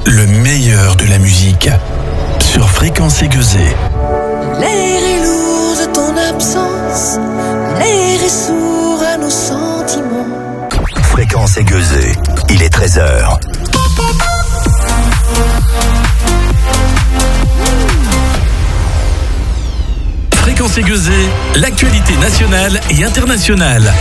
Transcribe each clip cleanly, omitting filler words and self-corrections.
le meilleur de la musique sur Fréquence Aiguisée. L'air est lourd de ton absence, l'air est sourd à nos sentiments. Fréquence Aiguisée, il est 13h. Fréquence Aiguisée, l'actualité nationale et internationale.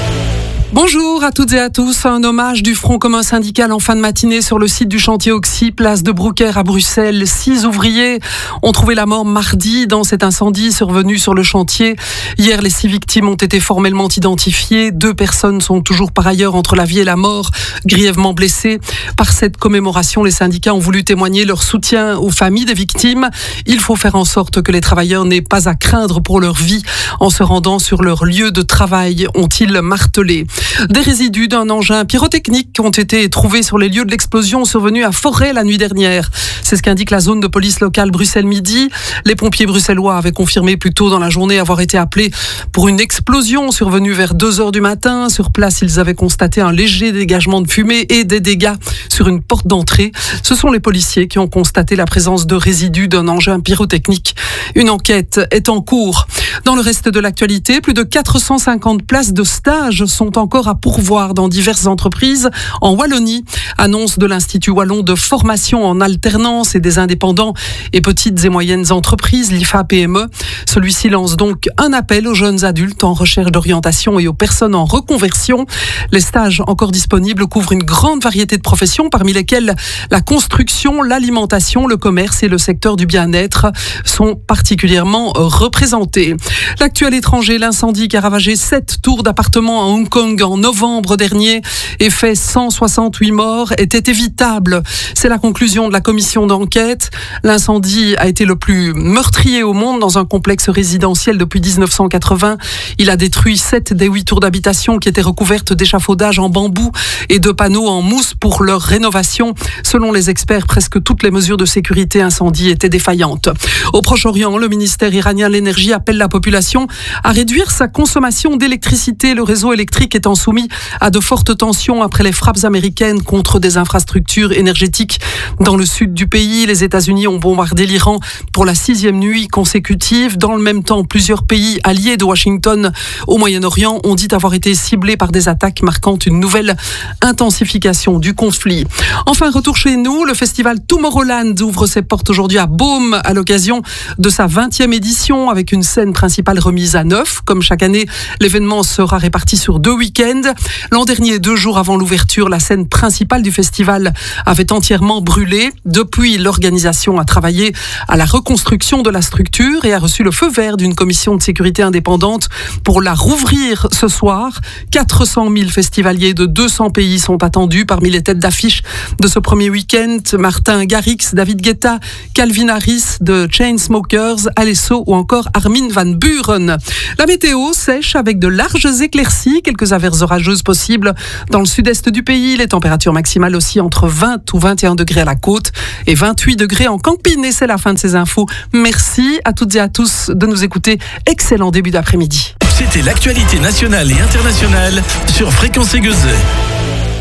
Bonjour à toutes et à tous. Un hommage du Front commun syndical en fin de matinée sur le site du chantier Oxy, place de Brouckère à Bruxelles. 6 ouvriers ont trouvé la mort mardi dans cet incendie survenu sur le chantier. Hier, les 6 victimes ont été formellement identifiées. 2 personnes sont toujours par ailleurs entre la vie et la mort, grièvement blessées. Par cette commémoration, les syndicats ont voulu témoigner leur soutien aux familles des victimes. Il faut faire en sorte que les travailleurs n'aient pas à craindre pour leur vie en se rendant sur leur lieu de travail, ont-ils martelé. Des résidus d'un engin pyrotechnique ont été trouvés sur les lieux de l'explosion survenue à Forêt la nuit dernière. C'est ce qu'indique la zone de police locale Bruxelles Midi. Les pompiers bruxellois avaient confirmé plus tôt dans la journée avoir été appelés pour une explosion survenue vers 2h du matin. Sur place, ils avaient constaté un léger dégagement de fumée et des dégâts sur une porte d'entrée. Ce sont les policiers qui ont constaté la présence de résidus d'un engin pyrotechnique. Une enquête est en cours. Dans le reste de l'actualité, plus de 450 places de stage sont encore à pourvoir dans diverses entreprises en Wallonie. Annonce de l'Institut Wallon de formation en alternance et des indépendants et petites et moyennes entreprises, l'IFA-PME. Celui-ci lance donc un appel aux jeunes adultes en recherche d'orientation et aux personnes en reconversion. Les stages encore disponibles couvrent une grande variété de professions, parmi lesquelles la construction, l'alimentation, le commerce et le secteur du bien-être sont particulièrement représentés. L'actuel étranger, l'incendie qui a ravagé 7 tours d'appartements à Hong Kong en novembre dernier et fait 168 morts, était évitable. C'est la conclusion de la commission d'enquête. L'incendie a été le plus meurtrier au monde dans un complexe résidentiel depuis 1980. Il a détruit 7 des 8 tours d'habitation qui étaient recouvertes d'échafaudages en bambou et de panneaux en mousse pour leur rénovation. Selon les experts, presque toutes les mesures de sécurité incendie étaient défaillantes. Au Proche-Orient, le ministère iranien de l'énergie appelle la population à réduire sa consommation d'électricité. Le réseau électrique étant soumis à de fortes tensions après les frappes américaines contre des infrastructures énergétiques dans le sud du pays. Les États-Unis ont bombardé l'Iran pour la 6e nuit consécutive. Dans le même temps, plusieurs pays alliés de Washington au Moyen-Orient ont dit avoir été ciblés par des attaques marquant une nouvelle intensification du conflit. Enfin, retour chez nous, le festival Tomorrowland ouvre ses portes aujourd'hui à Beaume à l'occasion de sa 20e édition avec une scène principale remise à neuf. Comme chaque année, l'événement sera réparti sur 2 week-ends. L'an dernier, 2 jours avant l'ouverture, la scène principale du festival avait entièrement brûlé. Depuis, l'organisation a travaillé à la reconstruction de la structure et a reçu le feu vert d'une commission de sécurité indépendante pour la rouvrir ce soir. 400 000 festivaliers de 200 pays sont attendus. Parmi les têtes d'affiche de ce premier week-end, Martin Garrix, David Guetta, Calvin Harris de Chainsmokers, Alesso ou encore Armin van Buuren. La météo sèche avec de larges éclaircies, quelques averses orageuses possibles dans le sud-est du pays. Les températures maximales aussi entre 20 ou 21 degrés à la côte et 28 degrés en Campine. Et c'est la fin de ces infos. Merci à toutes et à tous de nous écouter. Excellent début d'après-midi. C'était l'actualité nationale et internationale sur Fréquence Aiguisée.